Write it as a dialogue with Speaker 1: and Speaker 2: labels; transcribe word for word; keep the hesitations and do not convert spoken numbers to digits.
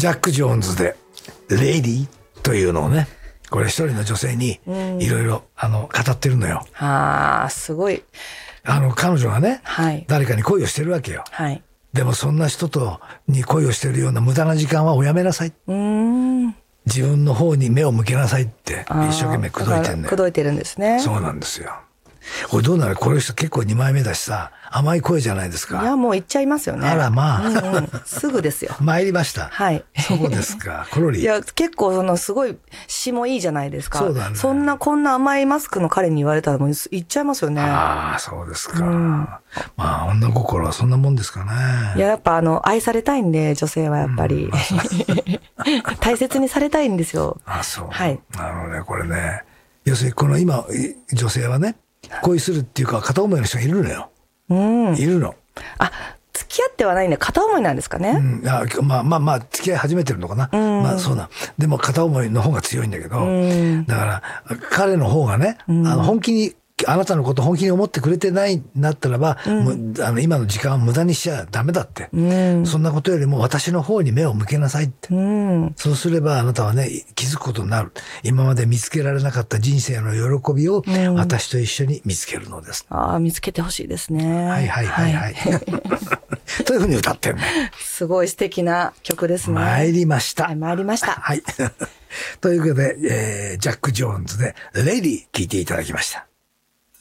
Speaker 1: ジャック・ジョーンズでレイディというのをね、これ一人の女性にいろいろあの語ってるのよ。
Speaker 2: ああ、すごい。
Speaker 1: あの彼女がね、
Speaker 2: はい、
Speaker 1: 誰かに恋をしてるわけよ。
Speaker 2: はい、
Speaker 1: でもそんな人とに恋をしてるような無駄な時間はおやめなさい。
Speaker 2: うーん、
Speaker 1: 自分の方に目を向けなさいって一生懸命口説いてんね。
Speaker 2: 口説いてるんですね。
Speaker 1: そうなんですよ。これどうなる？この人結構にまいめだしさ、甘い声じゃないですか。
Speaker 2: いや、もう言っちゃいますよね。
Speaker 1: あらまあ、
Speaker 2: うんうん、すぐですよ。
Speaker 1: 参りました。
Speaker 2: はい。
Speaker 1: そうですか。コロリ。
Speaker 2: いや、結構そのすごい詩もいいじゃないですか。
Speaker 1: そうだね。
Speaker 2: そんなこんな甘いマスクの彼に言われたらもう言っちゃいますよね。
Speaker 1: ああ、そうですか。うん、まあ女心はそんなもんですかね。
Speaker 2: いや、やっぱあの愛されたいんで、女性はやっぱり、うん、大切にされたいんですよ。
Speaker 1: あ、そう。
Speaker 2: はい。
Speaker 1: あのね、これね、要するにこの今女性はね、恋するっていうか片思いの人がいるのよ。
Speaker 2: うん。
Speaker 1: いるの。
Speaker 2: あ、付き合ってはないんで片思いなんですかね。
Speaker 1: うん、あ、まあまあまあ付き合い始めてるのかな。うん、まあそうだ。でも片思いの方が強いんだけど、うん、だから彼の方がね、うん、あの本気にあなたのこと本気に思ってくれてないんだったらば、うん、あの今の時間を無駄にしちゃダメだって、うん、そんなことよりも私の方に目を向けなさいって、うん、そうすればあなたはね気づくことになる。今まで見つけられなかった人生の喜びを私と一緒に見つけるのです。
Speaker 2: うん、ああ、見つけてほしいですね。
Speaker 1: はいはいはいはい、はい、というふうに歌ってるね。
Speaker 2: すごい素敵な曲ですね。
Speaker 1: 参りました。
Speaker 2: はい、参りました。
Speaker 1: はい。ということで、えー、ジャック・ジョーンズでレディ聴いていただきました。